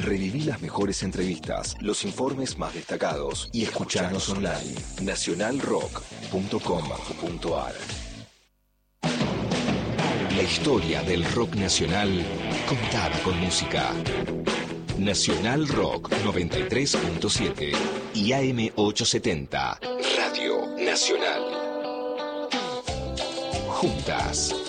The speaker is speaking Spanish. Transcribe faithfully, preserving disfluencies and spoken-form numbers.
Reviví las mejores entrevistas, los informes más destacados y escuchanos online. nacional rock punto com punto a r. La historia del rock nacional contada con música. Nacional Rock noventa y tres punto siete y A M ochocientos setenta. Radio Nacional. Juntas.